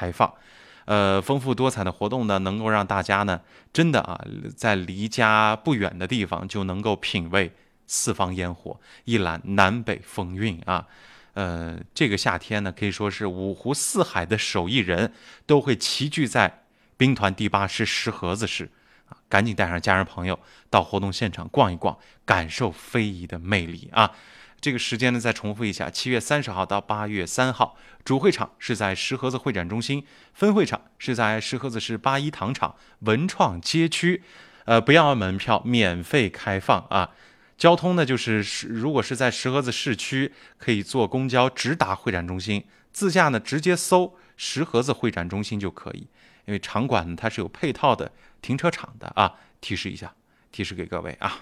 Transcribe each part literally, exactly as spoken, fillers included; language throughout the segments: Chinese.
开放。呃，丰富多彩的活动呢，能够让大家呢，真的啊，在离家不远的地方就能够品味四方烟火，一览南北风韵啊。呃，这个夏天呢，可以说是五湖四海的手艺人都会齐聚在兵团第八师石河子市啊，赶紧带上家人朋友到活动现场逛一逛，感受非遗的魅力啊。这个时间呢，再重复一下：七月三十号到八月三号，主会场是在石河子会展中心，分会场是在石河子市八一糖厂文创街区。呃，不要门票，免费开放啊。交通呢，就是如果是在石河子市区，可以坐公交直达会展中心；自驾呢，直接搜石河子会展中心就可以。因为场馆呢，它是有配套的停车场的啊。提示一下，提示给各位啊。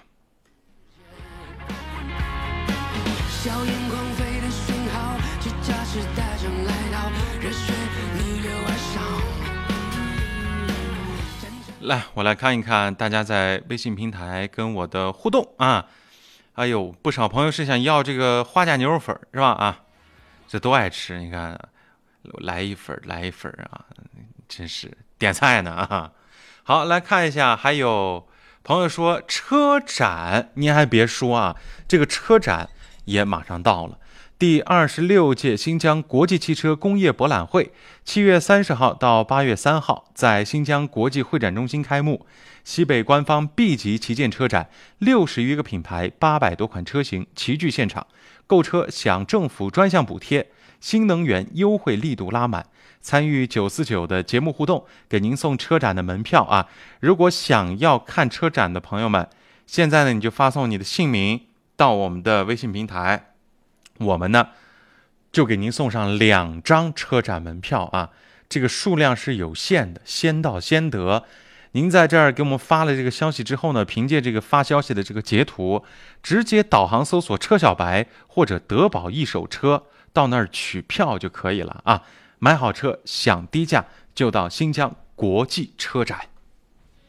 硝烟狂飞的讯号，是驾驶带上来到热血逆流而上。来，我来看一看大家在微信平台跟我的互动啊。哎呦，不少朋友是想要这个花甲牛肉粉是吧？啊，这都爱吃，你看，来一份来一份啊，真是点菜呢啊。好，来看一下，还有朋友说车展，您还别说啊，这个车展也马上到了。第二十六届新疆国际汽车工业博览会，七月三十号到八月三号在新疆国际会展中心开幕。西北官方 B 级旗舰车展，六十余个品牌，八百多款车型齐聚现场，购车享政府专项补贴，新能源优惠力度拉满。参与九四九的节目互动，给您送车展的门票啊！如果想要看车展的朋友们，现在呢你就发送你的姓名到我们的微信平台，我们呢就给您送上两张车展门票啊！这个数量是有限的，先到先得。您在这儿给我们发了这个消息之后呢，凭借这个发消息的这个截图，直接导航搜索车小白或者德宝一手车，到那儿取票就可以了啊！买好车享低价，就到新疆国际车展。